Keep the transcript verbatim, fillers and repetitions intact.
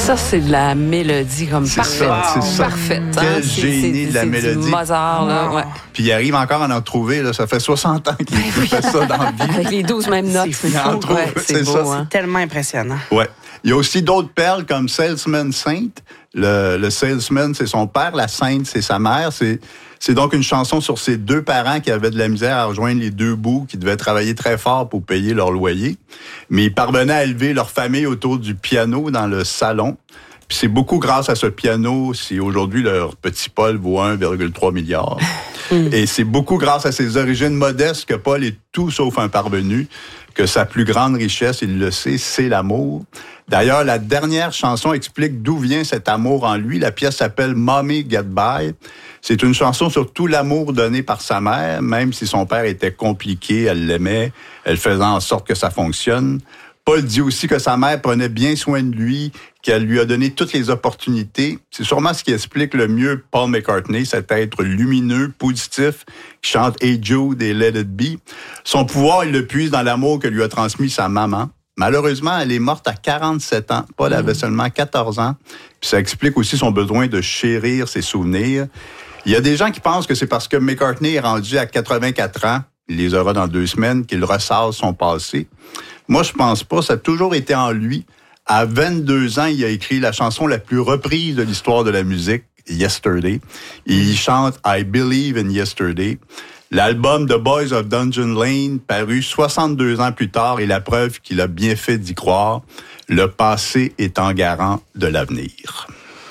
Ça, c'est de la mélodie comme c'est parfaite. Ça, c'est ça. Parfaite. Quel hein? génie c'est, de la c'est mélodie. Du Mozart, là, ouais. Puis il arrive encore à en trouver, là, ça fait soixante ans qu'il fait ça dans la vie. Avec les douze mêmes notes, c'est, Il en fou. trouve, Ouais, c'est, c'est beau. ça. Hein? C'est tellement impressionnant. Ouais. Il y a aussi d'autres perles comme Salesman Saint. Le, le Salesman, c'est son père. La Sainte, c'est sa mère. C'est, c'est donc une chanson sur ses deux parents qui avaient de la misère à rejoindre les deux bouts, qui devaient travailler très fort pour payer leur loyer. Mais ils parvenaient à élever leur famille autour du piano dans le salon. Puis c'est beaucoup grâce à ce piano si aujourd'hui leur petit Paul vaut un virgule trois milliard. Et c'est beaucoup grâce à ses origines modestes que Paul est tout sauf un parvenu, que sa plus grande richesse, il le sait, c'est l'amour. D'ailleurs, la dernière chanson explique d'où vient cet amour en lui. La pièce s'appelle « Mommy Get By ». C'est une chanson sur tout l'amour donné par sa mère, même si son père était compliqué, elle l'aimait, elle faisait en sorte que ça fonctionne. Paul dit aussi que sa mère prenait bien soin de lui, qu'elle lui a donné toutes les opportunités. C'est sûrement ce qui explique le mieux Paul McCartney, cet être lumineux, positif, qui chante « Hey Jude » et « Let It Be ». Son pouvoir, il le puise dans l'amour que lui a transmis sa maman. Malheureusement, elle est morte à quarante-sept ans. Paul mmh. avait seulement quatorze ans. Puis ça explique aussi son besoin de chérir ses souvenirs. Il y a des gens qui pensent que c'est parce que McCartney est rendu à quatre-vingt-quatre ans, il les aura dans deux semaines, qu'il ressasse son passé. Moi, je pense pas. Ça a toujours été en lui. À vingt-deux ans, il a écrit la chanson la plus reprise de l'histoire de la musique, Yesterday. Il chante « I Believe in Yesterday ». L'album « The Boys of Dungeon Lane », paru soixante-deux ans plus tard, est la preuve qu'il a bien fait d'y croire, le passé étant garant de l'avenir.